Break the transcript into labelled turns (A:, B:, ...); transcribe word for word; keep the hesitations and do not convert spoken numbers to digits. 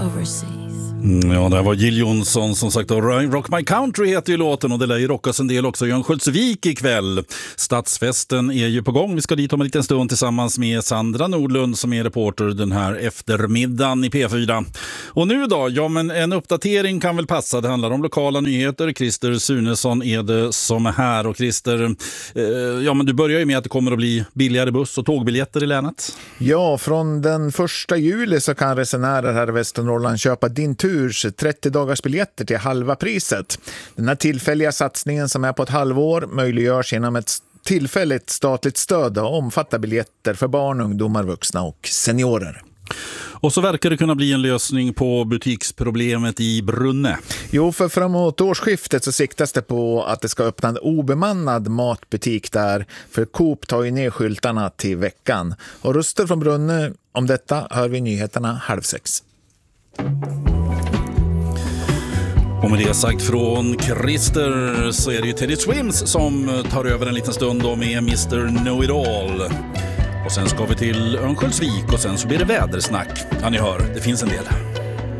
A: overseas.
B: Mm, ja, det var Jill Johnson som sagt. Rock My Country heter ju låten och det lär ju rockas en del också i Örnsköldsvik ikväll. Stadsfesten är ju på gång. Vi ska dit om en liten stund tillsammans med Sandra Nordlund som är reporter den här eftermiddagen i P fyra. Och nu då? Ja, men en uppdatering kan väl passa. Det handlar om lokala nyheter. Christer Sunesson är det som är här. Och Christer, eh, ja men du börjar ju med att det kommer att bli billigare buss- och tågbiljetter i länet.
C: Ja, från den första juli så kan resenärer här i Västernorrland köpa din tur trettio dagars biljetter till halva priset. Den här tillfälliga satsningen som är på ett halvår möjliggörs genom ett tillfälligt statligt stöd och omfattar biljetter för barn, ungdomar, vuxna och seniorer.
B: Och så verkar det kunna bli en lösning på butiksproblemet i Brunne.
C: Jo, för framåt årsskiftet så siktas det på att det ska öppna en obemannad matbutik där, för Coop tar ju ner skyltarna till veckan. Och röster från Brunne om detta hör vi i nyheterna halv sex.
B: Och med det sagt från Christer så är det ju Teddy Swims som tar över en liten stund då med mister Know-It-All. Och sen ska vi till Örnsköldsvik och sen så blir det vädersnack. Ja, ni hör, det finns en del.